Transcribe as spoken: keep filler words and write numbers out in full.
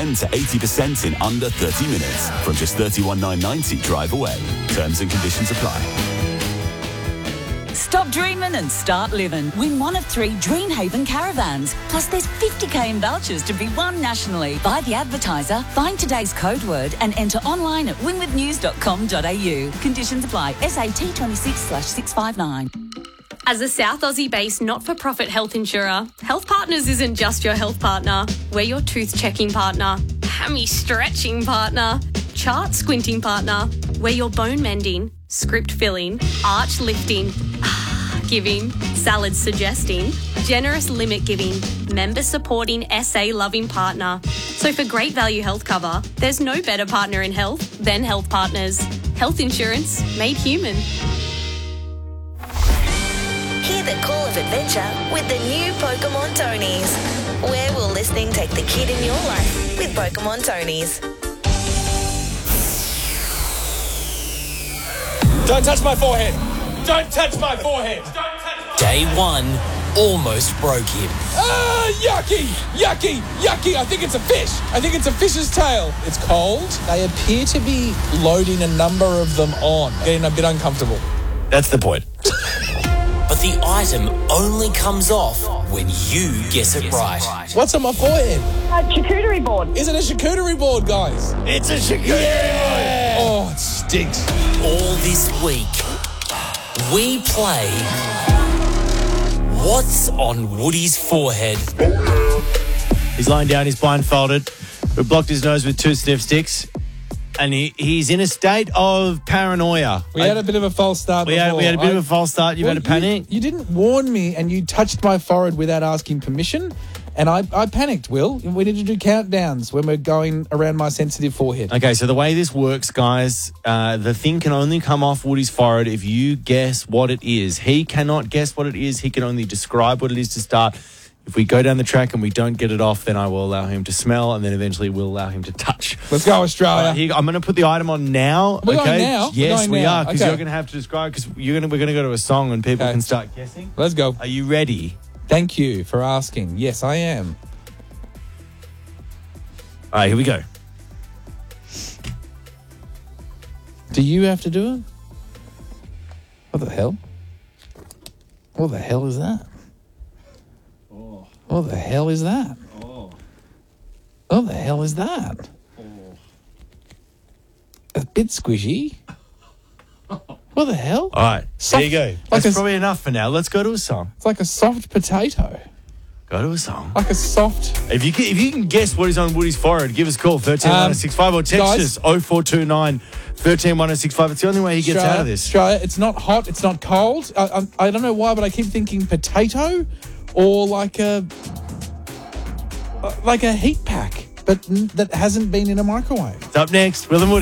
ten to eighty percent in under thirty minutes from just thirty-one thousand nine hundred ninety drive away. Terms and conditions apply. Stop dreaming and start living. Win one of three Dreamhaven caravans. Plus there's fifty k in vouchers to be won nationally. Buy the advertiser, find today's code word and enter online at winwithnews dot com dot a u. Conditions apply. S A T twenty-six slash six five nine. As a South Aussie-based not-for-profit health insurer, Health Partners isn't just your health partner. We're your tooth-checking partner, hammy-stretching partner, chart-squinting partner. We're your bone-mending, script-filling, arch-lifting, giving, salad-suggesting, generous limit-giving, member-supporting, S A-loving partner. So for great value health cover, there's no better partner in health than Health Partners. Health insurance made human. Hear the call of adventure with the new Pokemon Tonys. Where will listening take the kid in your life with Pokemon Tonys? Don't touch my forehead! Don't touch my forehead! Don't touch my Day one almost broke him. Ah, yucky! Yucky! Yucky! I think it's a fish! I think it's a fish's tail. It's cold. They appear to be loading a number of them on. Getting a bit uncomfortable. That's the point. But the item only comes off when you guess it right. What's on my forehead? A charcuterie board. Is it a charcuterie board, guys? It's a charcuterie yeah. board! Oh, it stinks. All this week, we play What's on Woody's Forehead? He's lying down, he's blindfolded. We blocked his nose with two sniff sticks. And he, he's in a state of paranoia. We I, had a bit of a false start we before. Had, we had a bit I, of a false start. You've well, had a panic? You, you didn't warn me and you touched my forehead without asking permission. And I, I panicked, Will. We need to do countdowns when we're going around my sensitive forehead. Okay, so the way this works, guys, uh, the thing can only come off Woody's forehead if you guess what it is. He cannot guess what it is. He can only describe what it is to start. If we go down the track and we don't get it off, then I will allow him to smell, and then eventually we'll allow him to touch. Let's go, Australia. Uh, here, I'm going to put the item on now. We're okay? going now? Yes, going we now. are, because okay. you're going to have to describe, because you're gonna, we're going to go to a song and people okay. can start guessing. Let's go. Are you ready? Thank you for asking. Yes, I am. All right, here we go. Do you have to do it? What the hell? What the hell is that? Oh. What the hell is that? Oh. What the hell is that? Oh. A bit squishy. What the hell? All right, soft, there you go. Like That's a, probably enough for now. Let's go to a song. It's like a soft potato. Go to a song. Like a soft... If you can, if you can guess what is on Woody's forehead, give us a call, one three one oh six five, or text guys, us, oh four two nine, one three one oh six five. It's the only way he gets Australia, out of this. Australia, it's not hot, it's not cold. I, I, I don't know why, but I keep thinking potato or like a... Like a heat pack, but that hasn't been in a microwave. It's up next, Will and Woody.